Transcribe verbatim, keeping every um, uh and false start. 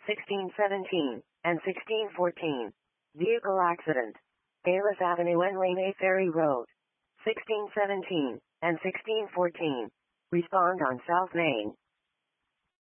sixteen seventeen, and sixteen fourteen. Vehicle accident. Bayless Avenue and Lane Ferry Road. sixteen seventeen, and sixteen fourteen. Respond on South Main.